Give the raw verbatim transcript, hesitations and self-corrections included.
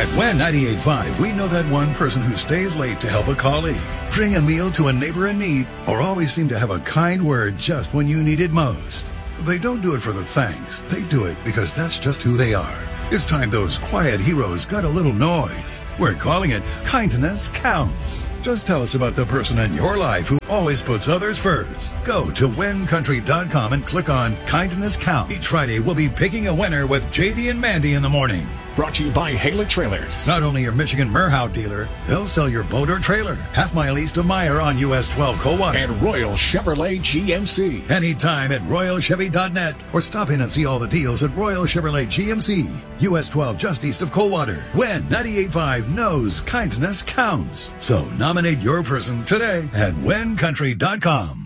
At Wen ninety-eight point five, we know that one person who stays late to help a colleague, bring a meal to a neighbor in need, or always seem to have a kind word just when you need it most. They don't do it for the thanks. They do it because that's just who they are. It's time those quiet heroes got a little noise. We're calling it Kindness Counts. Just tell us about the person in your life who always puts others first. Go to wen country dot com and click on Kindness Count. Each Friday, we'll be picking a winner with J D and Mandy in the morning. Brought to you by Haler Trailers. Not only your Michigan Merhout dealer, they'll sell your boat or trailer half mile east of Meyer on U S twelve Coldwater. And Royal Chevrolet G M C. Anytime at royal chevy dot net or stop in and see all the deals at Royal Chevrolet G M C, U S twelve just east of Coldwater. Wen ninety-eight point five knows kindness counts. So nominate your person today at wen country dot com.